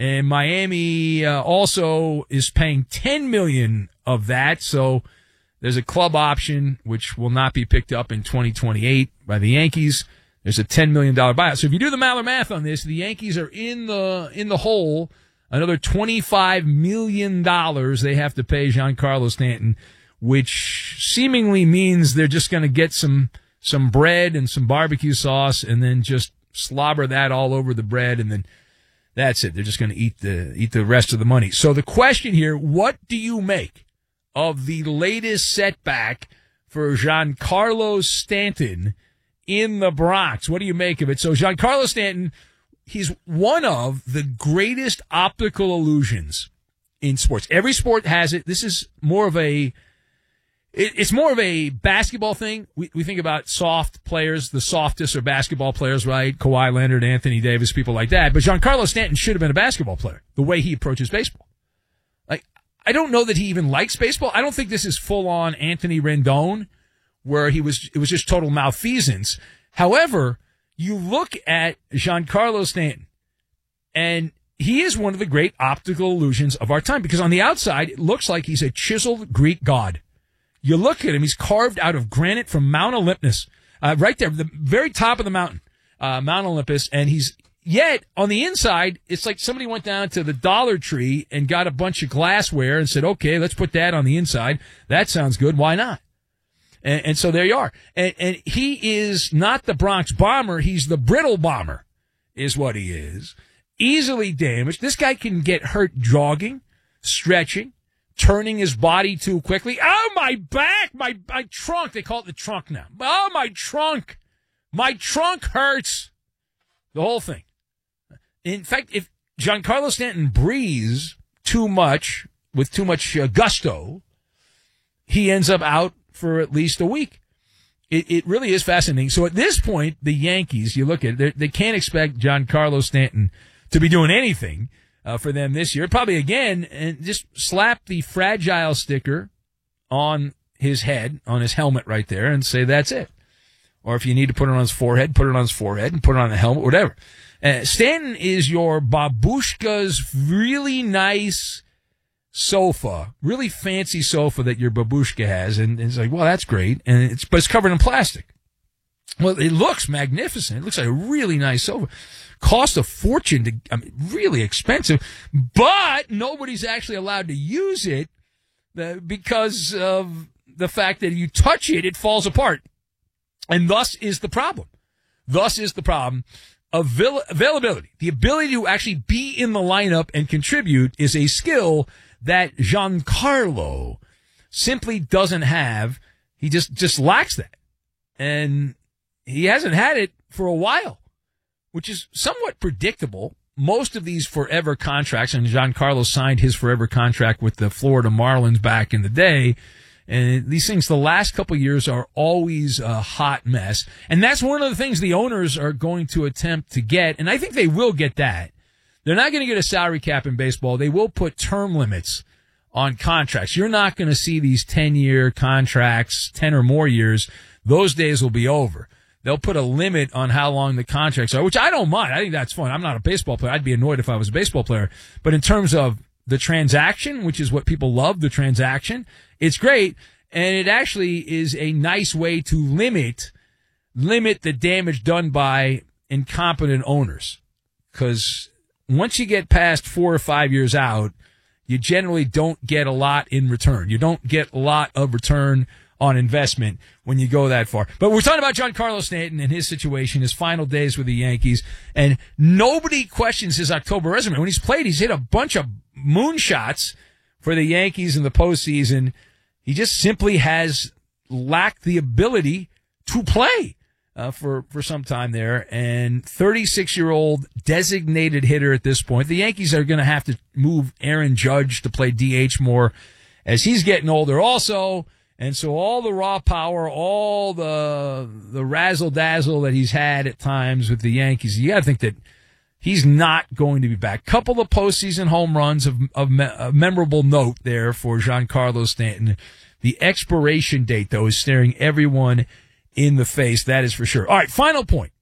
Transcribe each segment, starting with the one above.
And Miami also is paying $10 million of that. So there's a club option, which will not be picked up in 2028 by the Yankees. There's a $10 million buyout. So if you do the Maller math on this, the Yankees are in the hole. Another $25 million they have to pay Giancarlo Stanton, which seemingly means they're just going to get some bread and some barbecue sauce and then just slobber that all over the bread, and then that's it. They're just going to eat the rest of the money. So the question here, what do you make of the latest setback for Giancarlo Stanton in the Bronx? What do you make of it? So Giancarlo Stanton, he's one of the greatest optical illusions in sports. Every sport has it. This is more of it's more of a basketball thing. We think about soft players. The softest are basketball players, right? Kawhi Leonard, Anthony Davis, people like that. But Giancarlo Stanton should have been a basketball player, the way he approaches baseball. Like, I don't know that he even likes baseball. I don't think this is full-on Anthony Rendon, where it was just total malfeasance. However, you look at Giancarlo Stanton, and he is one of the great optical illusions of our time, because on the outside, it looks like he's a chiseled Greek god. You look at him, he's carved out of granite from Mount Olympus, right there, the very top of the mountain, Mount Olympus, and yet on the inside, it's like somebody went down to the Dollar Tree and got a bunch of glassware and said, okay, let's put that on the inside. That sounds good. Why not? And so there you are. And he is not the Bronx Bomber. He's the Brittle Bomber is what he is. Easily damaged. This guy can get hurt jogging, stretching, turning his body too quickly. Oh, my back, my trunk. They call it the trunk now. Oh, my trunk. My trunk hurts. The whole thing. In fact, if Giancarlo Stanton breathes too much, with too much gusto, he ends up out for at least a week. It really is fascinating. So at this point, the Yankees, you look at it, they can't expect Giancarlo Stanton to be doing anything for them this year. Probably again, and just slap the fragile sticker on his head, on his helmet right there, and say that's it. Or if you need to put it on his forehead, put it on his forehead and put it on the helmet, whatever. Stanton is your babushka's really nice sofa, really fancy sofa that your babushka has, and it's like, well, that's great, but it's covered in plastic. Well, it looks magnificent. It looks like a really nice sofa. Cost a fortune really expensive, but nobody's actually allowed to use it because of the fact that if you touch it, it falls apart. And thus is the problem. Availability. The ability to actually be in the lineup and contribute is a skill that Giancarlo simply doesn't have. He just lacks that. And he hasn't had it for a while, which is somewhat predictable. Most of these forever contracts, and Giancarlo signed his forever contract with the Florida Marlins back in the day, and these things the last couple of years are always a hot mess. And that's one of the things the owners are going to attempt to get, and I think they will get that. They're not going to get a salary cap in baseball. They will put term limits on contracts. You're not going to see these 10-year contracts, 10 or more years. Those days will be over. They'll put a limit on how long the contracts are, which I don't mind. I think that's fun. I'm not a baseball player. I'd be annoyed if I was a baseball player. But in terms of the transaction, which is what people love, the transaction, it's great. And it actually is a nice way to limit the damage done by incompetent owners. Because once you get past 4 or 5 years out, you generally don't get a lot in return. You don't get a lot of return on investment when you go that far. But we're talking about Giancarlo Stanton and his situation, his final days with the Yankees, and nobody questions his October resume. When he's played, he's hit a bunch of moonshots for the Yankees in the postseason. He just simply has lacked the ability to play for some time there. And 36-year-old designated hitter at this point. The Yankees are going to have to move Aaron Judge to play DH more as he's getting older also. And so all the raw power, all the razzle-dazzle that he's had at times with the Yankees, you got to think that he's not going to be back. Couple of postseason home runs of memorable note there for Giancarlo Stanton. The expiration date, though, is staring everyone in the face. That is for sure. All right, final point.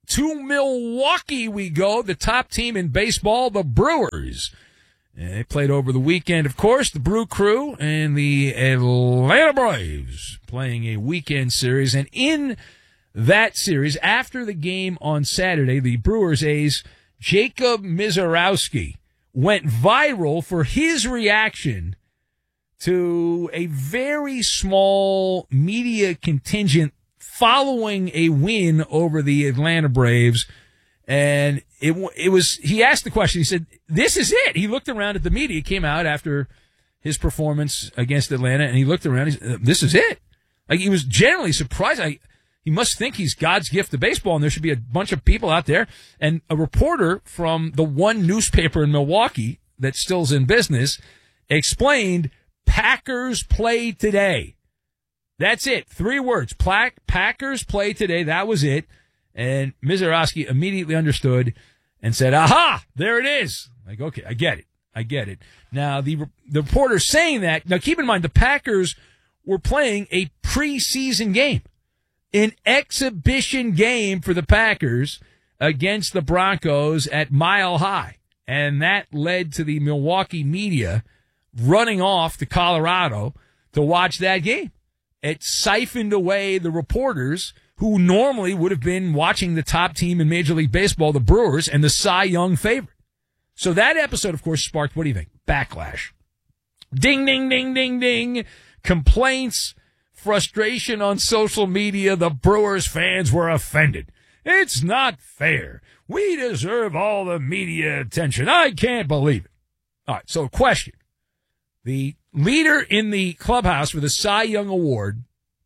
to Milwaukee we go. The top team in baseball, the Brewers. And they played over the weekend, of course, the Brew Crew and the Atlanta Braves playing a weekend series. And in that series, after the game on Saturday, the Brewers ace Jacob Misiorowski went viral for his reaction to a very small media contingent following a win over the Atlanta Braves. And it was, he asked the question, he said, this is it. He looked around at the media, came out after his performance against Atlanta, and he looked around, he said, this is it. Like, he was generally surprised. He must think he's God's gift to baseball, and there should be a bunch of people out there. And a reporter from the one newspaper in Milwaukee that still's in business explained, Packers play today. That's it. 3 words. Packers play today. That was it. And Misiorowski immediately understood and said, aha, there it is. Like, okay, I get it. Now, the reporter saying that, now keep in mind, the Packers were playing a preseason game, an exhibition game for the Packers against the Broncos at Mile High. And that led to the Milwaukee media running off to Colorado to watch that game. It siphoned away the reporters who normally would have been watching the top team in Major League Baseball, the Brewers, and the Cy Young favorite. So that episode, of course, sparked, what do you think? Backlash. Ding, ding, ding, ding, ding. Complaints, frustration on social media. The Brewers fans were offended. It's not fair. We deserve all the media attention. I can't believe it. All right, so question. The leader in the clubhouse for the Cy Young Award,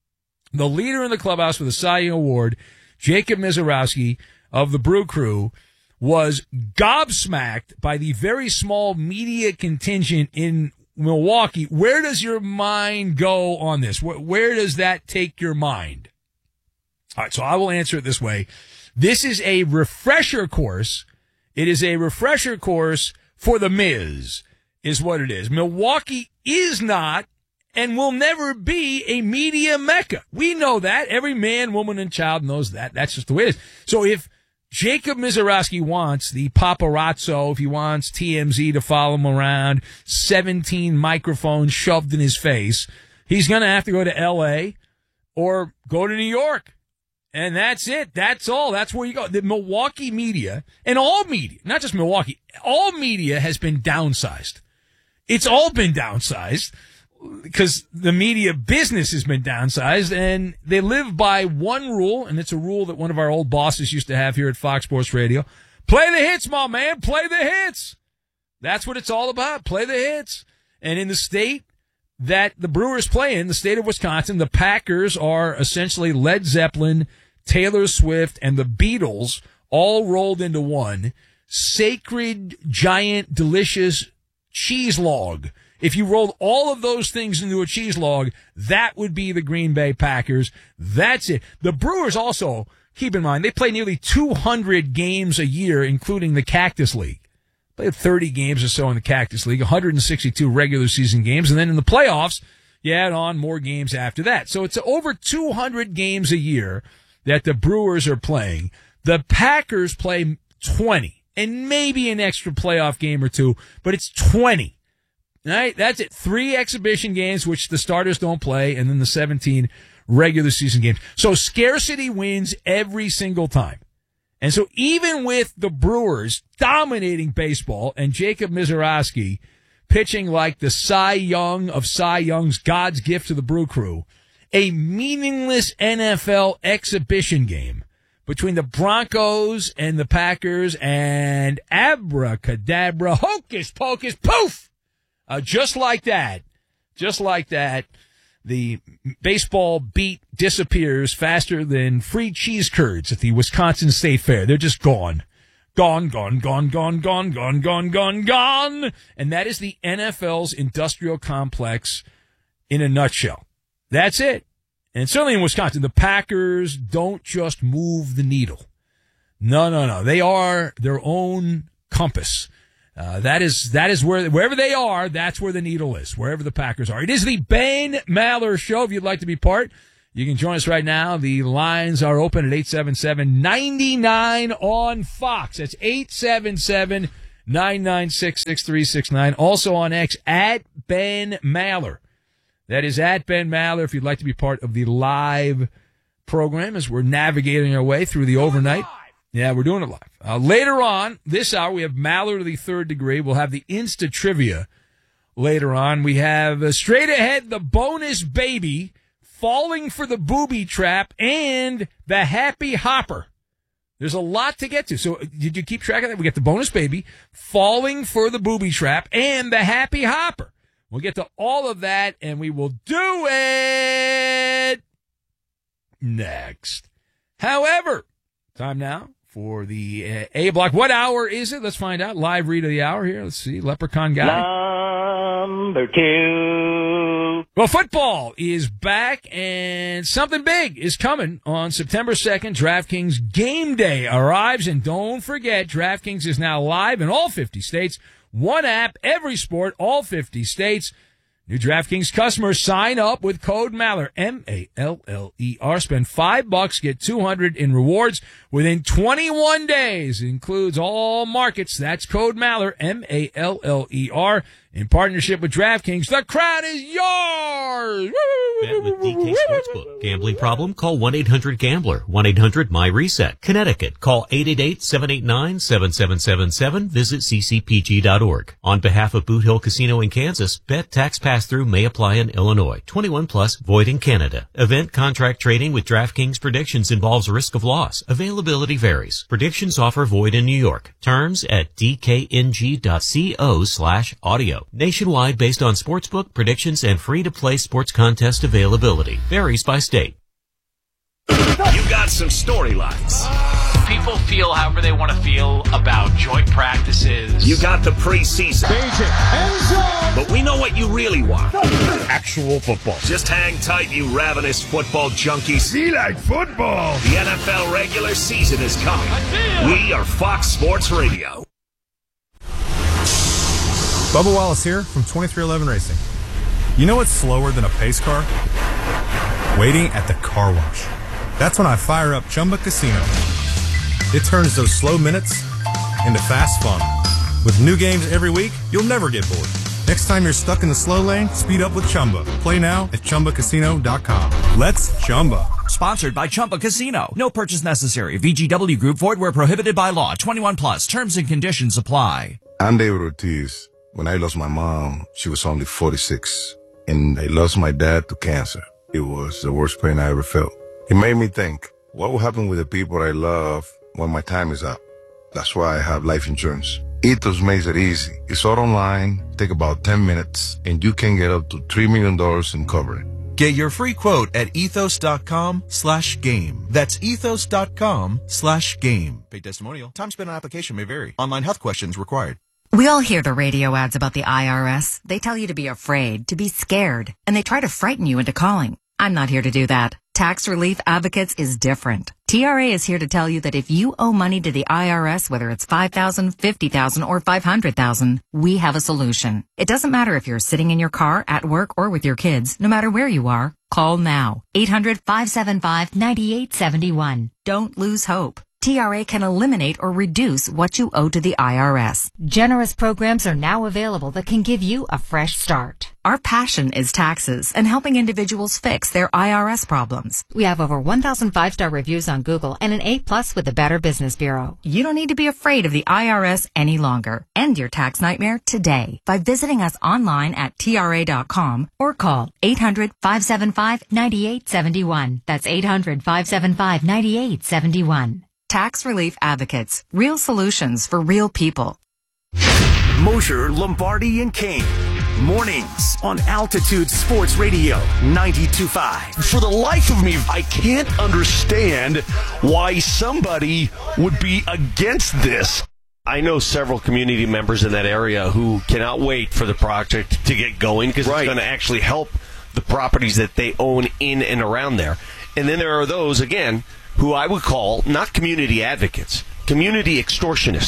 Jacob Misiorowski of the Brew Crew, was gobsmacked by the very small media contingent in Milwaukee. Where does your mind go on this? Where does that take your mind? All right, so I will answer it this way. This is a refresher course. It is a refresher course for the Miz, is what it is. Milwaukee is not and will never be a media mecca. We know that. Every man, woman, and child knows that. That's just the way it is. So if Jacob Misiorowski wants the paparazzo, if he wants TMZ to follow him around, 17 microphones shoved in his face, he's going to have to go to L.A. or go to New York. And that's it. That's all. That's where you go. The Milwaukee media, and all media, not just Milwaukee, all media has been downsized. It's all been downsized because the media business has been downsized, and they live by one rule, and it's a rule that one of our old bosses used to have here at Fox Sports Radio. Play the hits, my man. Play the hits. That's what it's all about. Play the hits. And in the state that the Brewers play in, the state of Wisconsin, the Packers are essentially Led Zeppelin, Taylor Swift, and the Beatles all rolled into one. Sacred, giant, delicious cheese log. If you rolled all of those things into a cheese log, that would be the Green Bay Packers. That's it. The Brewers also, keep in mind, they play nearly 200 games a year, including the Cactus League. Played 30 games or so in the Cactus League, 162 regular season games, and then in the playoffs, you add on more games after that. So it's over 200 games a year that the Brewers are playing. The Packers play 20, and maybe an extra playoff game or two, but it's 20. All right, that's it. 3 exhibition games, which the starters don't play, and then the 17 regular season games. So scarcity wins every single time. And so even with the Brewers dominating baseball and Jacob Misiorowski pitching like the Cy Young of Cy Young's God's gift to the Brew Crew, a meaningless NFL exhibition game between the Broncos and the Packers, and abracadabra, hocus pocus, poof! Just like that, the baseball beat disappears faster than free cheese curds at the Wisconsin State Fair. They're just gone. Gone. And that is the NFL's industrial complex in a nutshell. That's it. And certainly in Wisconsin, the Packers don't just move the needle. No. They are their own compass. That is wherever they are, that's where the needle is, wherever the Packers are. It is the Ben Maller Show. If you'd like to be part, You can join us right now. The lines are open at 877-99 on Fox. That's 877-996-6369. Also on X, at Ben Maller. That is at Ben Maller if you'd like to be part of the live program as we're navigating our way through the overnight. Yeah, we're doing it live. Later on this hour, we have Maller to the third degree. We'll have the Insta Trivia later on. We have straight ahead the bonus baby, falling for the booby trap, and the happy hopper. There's a lot to get to. So did you keep track of that? We got the bonus baby, falling for the booby trap, and the happy hopper. We'll get to all of that, and we will do it next. However, time now for the A block. What hour is it? Let's find out. Live read of the hour here. Let's see. Leprechaun guy. Number 2. Well, football is back, and something big is coming on September 2nd. DraftKings Game Day arrives, and don't forget, DraftKings is now live in all 50 states. One app, every sport, all 50 states. New DraftKings customers sign up with code Maller, M-A-L-L-E-R. Spend $5, get $200 in rewards within 21 days. It includes all markets. That's code Maller, M-A-L-L-E-R. In partnership with DraftKings, the crowd is yours! Bet with DK Sportsbook. Gambling problem? Call 1-800-GAMBLER. 1-800-MY-RESET. Connecticut. Call 888-789-7777. Visit ccpg.org. On behalf of Boot Hill Casino in Kansas, bet tax pass-through may apply in Illinois. 21 plus, void in Canada. Event contract trading with DraftKings predictions involves risk of loss. Availability varies. Predictions offer void in New York. Terms at dkng.co/audio. Nationwide based on sportsbook predictions and free-to-play sports contest availability. Varies by state. You got some storylines. People feel however they want to feel about joint practices. You got the preseason. But we know what you really want. Actual football. Just hang tight, you ravenous football junkies. We like football. The NFL regular season is coming. We are Fox Sports Radio. Bubba Wallace here from 2311 Racing. You know what's slower than a pace car? Waiting at the car wash. That's when I fire up Chumba Casino. It turns those slow minutes into fast fun. With new games every week, you'll never get bored. Next time you're stuck in the slow lane, speed up with Chumba. Play now at ChumbaCasino.com. Let's Chumba. Sponsored by Chumba Casino. No purchase necessary. VGW Group. Void where prohibited by law. 21 plus. Terms and conditions apply. I'm David Ortiz. When I lost my mom, she was only 46. And I lost my dad to cancer. It was the worst pain I ever felt. It made me think, what will happen with the people I love when my time is up? That's why I have life insurance. Ethos makes it easy. It's all online, take about 10 minutes, and you can get up to $3 million in coverage. Get your free quote at ethos.com/game. That's ethos.com/game. Paid testimonial. Time spent on application may vary. Online health questions required. We all hear the radio ads about the IRS. They tell you to be afraid, to be scared, and they try to frighten you into calling. I'm not here to do that. Tax Relief Advocates is different. TRA is here to tell you that if you owe money to the IRS, whether it's $5,000, $50,000, or $500,000, we have a solution. It doesn't matter if you're sitting in your car, at work, or with your kids. No matter where you are, call now. 800-575-9871. Don't lose hope. TRA can eliminate or reduce what you owe to the IRS. Generous programs are now available that can give you a fresh start. Our passion is taxes and helping individuals fix their IRS problems. We have over 1,000 5-star reviews on Google and an A+ with the Better Business Bureau. You don't need to be afraid of the IRS any longer. End your tax nightmare today by visiting us online at TRA.com or call 800-575-9871. That's 800-575-9871. Tax Relief Advocates. Real solutions for real people. Mosher, Lombardi, and Kane. Mornings on Altitude Sports Radio 92.5. For the life of me, I can't understand why somebody would be against this. I know several community members in that area who cannot wait for the project to get going because it's going to actually help the properties that they own in and around there. And then there are those, again, who I would call not community advocates, community extortionists.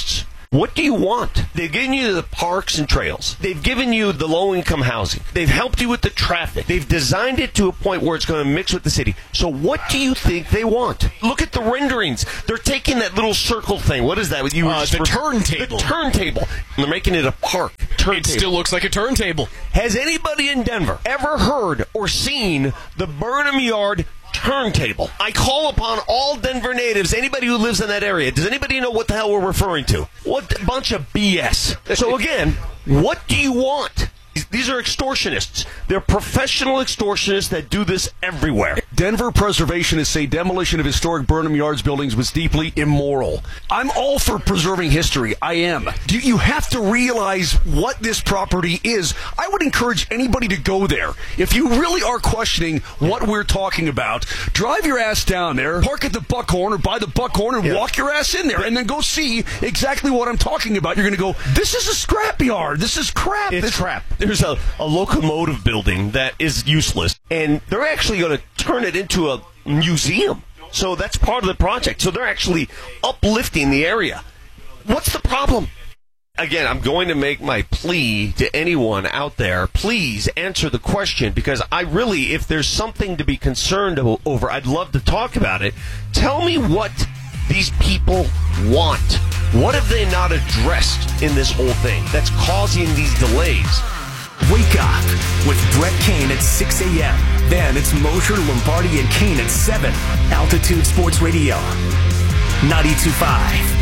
What do you want? They've given you the parks and trails. They've given you the low-income housing. They've helped you with the traffic. They've designed it to a point where it's going to mix with the city. So what do you think they want? Look at the renderings. They're taking that little circle thing. What is that? The turntable. The turntable. And they're making it a park. It still looks like a turntable. Has anybody in Denver ever heard or seen the Burnham Yard turntable? I call upon all Denver natives, anybody who lives in that area. Does anybody know what the hell we're referring to? What a bunch of BS. So again, what do you want? These are extortionists. They're professional extortionists that do this everywhere. Denver preservationists say demolition of historic Burnham Yards buildings was deeply immoral. I'm all for preserving history. I am. You have to realize what this property is. I would encourage anybody to go there. If you really are questioning what we're talking about, drive your ass down there, park at the Buckhorn or by the Buckhorn and walk your ass in there and then go see exactly what I'm talking about. You're going to go, this is a scrapyard. This is crap. It's crap. There's a locomotive building that is useless, and they're actually going to turn it into a museum. So that's part of the project. So they're actually uplifting the area. What's the problem? Again, I'm going to make my plea to anyone out there. Please answer the question, because I really, if there's something to be concerned over, I'd love to talk about it. Tell me what these people want. What have they not addressed in this whole thing that's causing these delays? Wake up with Brett Kane at 6 a.m. Then it's Mosher, Lombardi, and Kane at 7. Altitude Sports Radio, 92.5.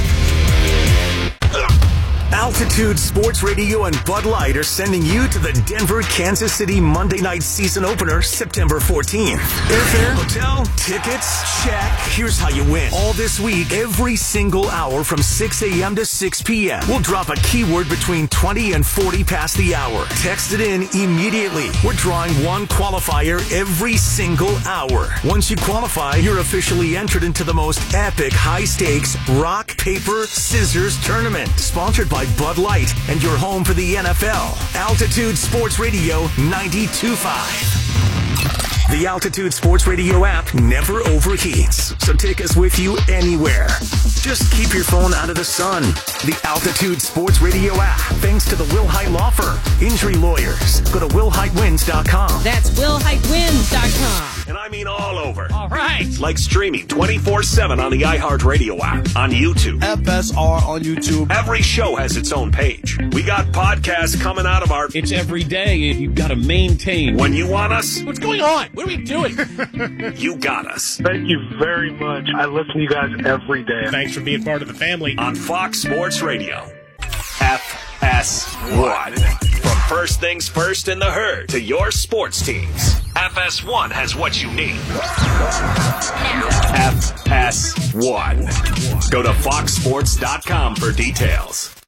Altitude Sports Radio and Bud Light are sending you to the Denver-Kansas City Monday night season opener, September 14th. Airfare, hotel, tickets, check. Here's how you win. All this week, every single hour from 6 a.m. to 6 p.m. We'll drop a keyword between 20 and 40 past the hour. Text it in immediately. We're drawing one qualifier every single hour. Once you qualify, you're officially entered into the most epic high-stakes rock, paper, scissors tournament. Sponsored by Bud Light and your home for the NFL. Altitude Sports Radio 92.5. The Altitude Sports Radio app never overheats, so take us with you anywhere. Just keep your phone out of the sun. The Altitude Sports Radio app, thanks to the Will Height Law Firm. Injury lawyers. Go to willheightwins.com. That's willheightwins.com. And I mean all over. All right. Like streaming 24/7 on the iHeartRadio app, on YouTube. FSR on YouTube. Every show has its own page. We got podcasts coming out of our... It's every day, and you've got to maintain. When you want us... What's going on? What are we doing? You got us. Thank you very much. I listen to you guys every day. Thanks for being part of the family. On Fox Sports Radio. FS1. From first things first in the herd to your sports teams. FS1 has what you need. FS1. Go to foxsports.com for details.